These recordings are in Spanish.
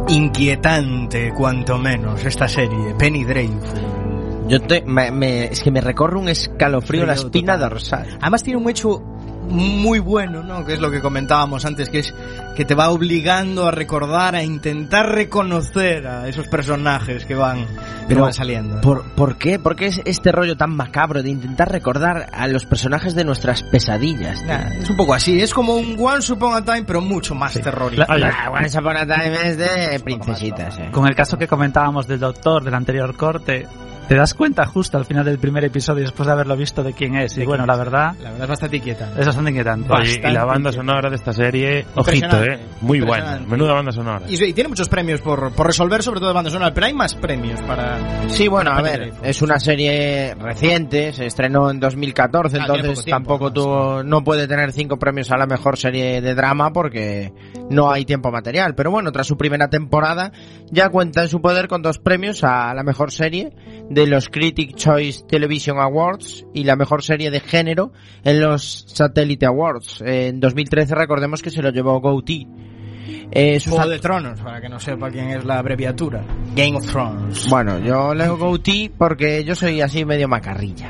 inquietante, cuanto menos, esta serie, Penny Dreadful. Es que me recorre un escalofrío la espina dorsal. Además tiene un hecho muy bueno, ¿no? Que es lo que comentábamos antes, que es que te va obligando a recordar, a intentar reconocer a esos personajes que van saliendo. ¿Por qué? ¿Por qué es este rollo tan macabro de intentar recordar a los personajes de nuestras pesadillas? Es un poco así, es como un Once Upon a Time, pero mucho más terrorífico. Once Upon a Time es de princesitas. Con el caso que comentábamos del doctor del anterior corte, te das cuenta justo al final del primer episodio, después de haberlo visto, de quién es. Y bueno, la verdad es bastante inquietante. Es bastante inquietante. Oye, y la banda sonora de esta serie, ojito, muy buena. Menuda banda sonora. Y tiene muchos premios por resolver, sobre todo de banda sonora, pero hay más premios para... Sí, bueno, a ver, es una serie reciente, se estrenó en 2014, entonces tampoco no puede tener 5 premios a la mejor serie de drama porque no hay tiempo material. Pero bueno, tras su primera temporada ya cuenta en su poder con 2 premios a la mejor serie de los Critics' Choice Television Awards y la mejor serie de género en los Satellite Awards. En 2013 recordemos que se lo llevó GOTY. Juego de Tronos, para que no sepa quién es la abreviatura. Game of Thrones. Bueno, yo leo GOTY porque yo soy así medio macarrilla.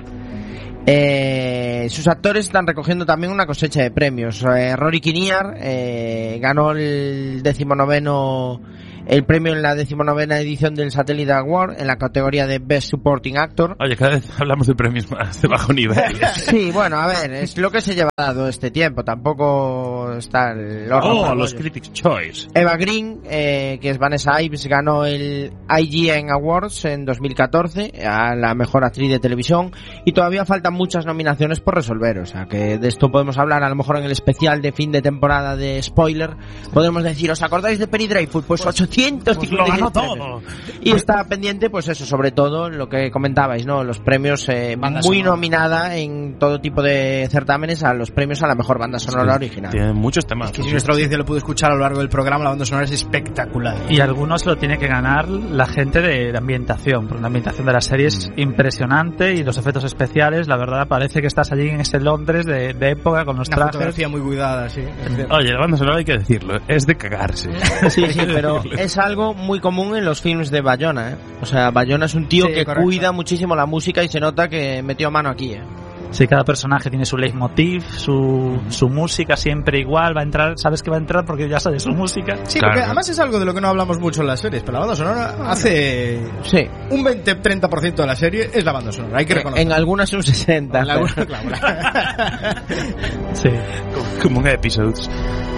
Sus actores están recogiendo también una cosecha de premios. Rory Kinnear ganó el 19º el premio en la 19ª edición del Satellite Award en la categoría de Best Supporting Actor. Oye, cada vez hablamos de premios más de bajo nivel. Sí, bueno, a ver, es lo que se lleva dado este tiempo, tampoco está el horror. Los Critics' Choice. Eva Green, que es Vanessa Ives, ganó el IGN Awards en 2014 a la mejor actriz de televisión y todavía faltan muchas nominaciones por resolver, o sea que de esto podemos hablar a lo mejor en el especial de fin de temporada de spoiler. Podemos decir, ¿os acordáis de Penny Dreadful? Pues 800 lo ganó todo. Y está pendiente, pues eso, sobre todo lo que comentabais, ¿no? Los premios muy nominada en todo tipo de certámenes a los premios a la mejor banda sonora original. Tiene muchos temas. Es que si nuestra audiencia lo pudo escuchar a lo largo del programa, la banda sonora es espectacular. Y algunos lo tiene que ganar la gente de la ambientación, porque la ambientación de la serie es impresionante y los efectos especiales, la verdad, parece que estás allí en ese Londres de época con los trajes. Una fotografía muy cuidada, sí. Oye, la banda sonora hay que decirlo, es de cagarse. Sí, pero es algo muy común en los films de Bayona, ¿eh? O sea, Bayona es un tío que correcto. Cuida muchísimo la música y se nota que metió mano aquí, ¿eh? Sí, cada personaje tiene su leitmotiv, su música siempre igual, va a entrar, sabes que va a entrar porque ya sabes su música. Sí, claro. Porque además es algo de lo que no hablamos mucho en las series, pero la banda sonora hace un 20-30% de la serie es la banda sonora, hay que reconocerlo. En algunas un 60%. En algunas, claro. Sí, como en episodes.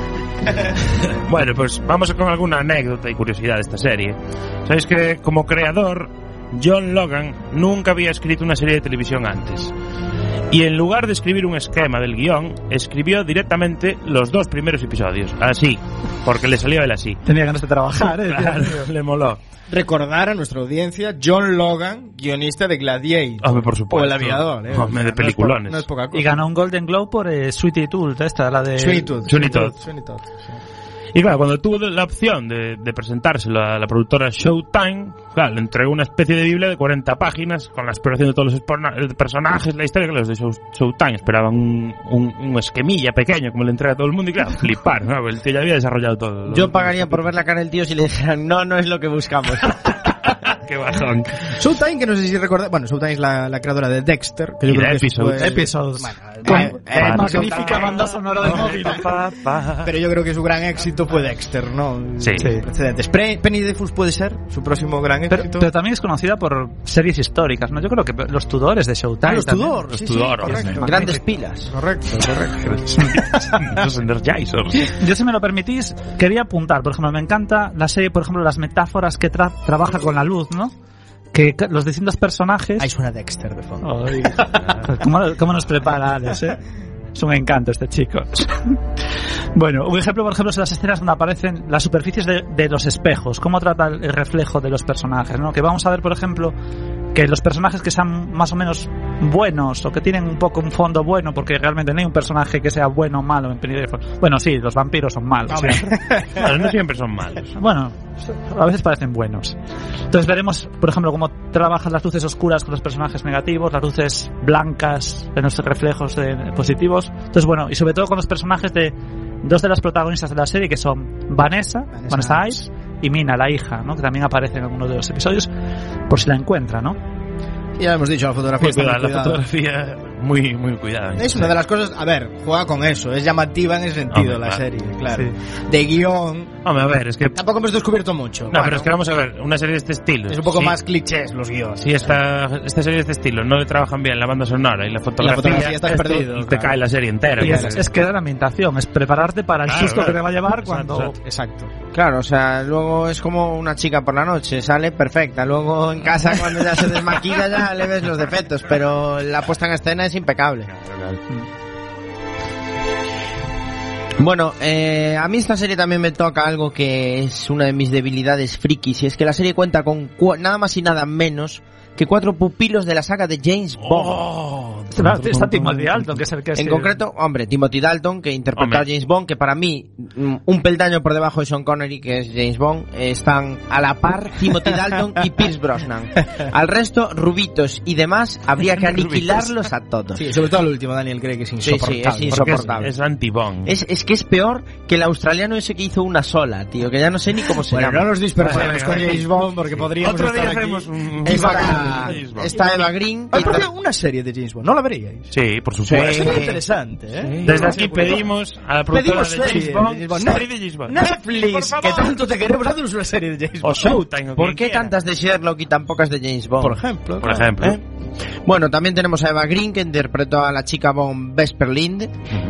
Bueno, pues vamos con alguna anécdota y curiosidad de esta serie. Sabéis que como creador John Logan nunca había escrito una serie de televisión antes. Y en lugar de escribir un esquema del guión, escribió directamente los 2 primeros episodios. Así, porque le salió él así. Tenía ganas de trabajar, Claro, le moló. Recordar a nuestra audiencia, John Logan, guionista de Gladiator. Hombre, por supuesto. O El Aviador. Hombre, de peliculones. No es poca cosa. Y ganó un Golden Globe por Sweetie Tooth, esta, la de... Sweeney Todd. Sí. Y claro, cuando tuvo la opción de presentárselo a la productora Showtime, claro, le entregó una especie de biblia de 40 páginas con la exploración de todos los personajes, la historia, que los de Showtime esperaban un esquemilla pequeño como le entrega a todo el mundo y claro, flipar, ¿no? El tío ya había desarrollado todo. Yo pagaría por ver la cara del tío si le dijeran, no es lo que buscamos. Qué bajón. Showtime, que no sé si recordáis, bueno, Showtime es la creadora de Dexter, que yo creo que Episodes. Magnífica banda sonora de móvil. Pero yo creo que su gran éxito fue Dexter, ¿no? Sí. Precedentes. Penny Dreadful puede ser su próximo gran éxito. Pero también es conocida por series históricas, ¿no? Yo creo que los Tudores de Showtime. Los Tudor, los Tudor, correcto. Grandes pilas. Correcto. Los Energizers. Yo, si me lo permitís, quería apuntar, por ejemplo, me encanta la serie, por ejemplo, las metáforas que trabaja con la luz, ¿no? Que los distintos personajes... Ahí suena Dexter de fondo. ¿Cómo nos prepara Alex, eh? Es un encanto este chico. Bueno, un ejemplo, por ejemplo, son las escenas donde aparecen las superficies de los espejos. Cómo trata el reflejo de los personajes, ¿no? Que vamos a ver, por ejemplo, que los personajes que sean más o menos buenos o que tienen un poco un fondo bueno, porque realmente no hay un personaje que sea bueno o malo en Penny Dreadful. Bueno, sí, los vampiros son malos. Pero no siempre son malos. Bueno, a veces parecen buenos. Entonces veremos, por ejemplo, cómo trabajan las luces oscuras con los personajes negativos, las luces blancas en los reflejos positivos. Entonces, bueno, y sobre todo con los personajes de 2 de las protagonistas de la serie, que son Vanessa Ives y Mina, la hija, ¿no? Que también aparece en alguno de los episodios, por si la encuentra, ¿no? Ya hemos dicho, la fotografía está muy la cuidada. fotografía muy cuidada. Es una de las cosas, a ver, juega con eso, es llamativa en ese sentido. Hombre, la claro. serie, claro. Sí. De guión, Hombre, a ver, es que... tampoco hemos descubierto mucho. No, Bueno, pero es que vamos a ver, una serie de este estilo. es un poco sí, más clichés los guiones. Si esta serie de este estilo no le trabajan bien la banda sonora y la fotografía, estás perdido. te cae la serie entera. Y es que la ambientación, es prepararte para el susto que te va a llevar cuando... Exacto. Claro, o sea, luego es como una chica por la noche, sale perfecta, luego en casa cuando ya se desmaquilla ya le ves los defectos, pero la puesta en escena es impecable. Bueno, a mí esta serie también me toca algo que es una de mis debilidades frikis, y es que la serie cuenta con nada más y nada menos que 4 pupilos de la saga de James Bond. Está Timothy Dalton, que es el que es... En concreto, hombre, Timothy Dalton, que interpreta a James Bond, que para mí, un peldaño por debajo de Sean Connery, que es James Bond, están a la par Timothy Dalton y Pierce Brosnan. Al resto, rubitos y demás, habría que aniquilarlos a todos. Sí, sobre todo el último, Daniel cree que es insoportable. Sí, es insoportable. Es anti-Bond. Es que es peor que el australiano ese que hizo una sola, tío, que ya no sé ni cómo se Bueno, llama. no nos dispersemos con James Bond porque podríamos Otro día estar aquí. hacemos un... Está Eva Green. Hay una serie de James Bond, ¿no la veríais? Sí, por supuesto. Es muy interesante, ¿eh? Desde aquí pedimos a la productora de James Bond, serie de James Bond. Netflix, que tanto te queremos, haznos una serie de James Bond. O Showtime. ¿Por qué tantas de Sherlock y tan pocas de James Bond? Por ejemplo. Por ejemplo. Bueno, también tenemos a Eva Green, que interpretó a la chica Bond Vesper Lind.